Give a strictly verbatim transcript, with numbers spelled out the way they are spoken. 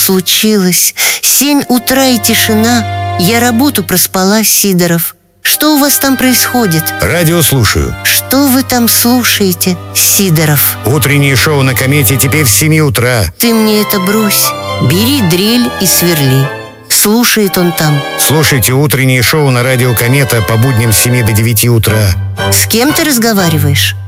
случилось? Семь утра и тишина. Я работу проспала, Сидоров. Что у вас там происходит? Радио слушаю. Что вы там слушаете, Сидоров? Утреннее шоу на Комете теперь с семи утра. Ты мне это брось. Бери дрель и сверли. Слушает он там. Слушайте утреннее шоу на радио Комета по будням с семи до девяти утра. С кем ты разговариваешь?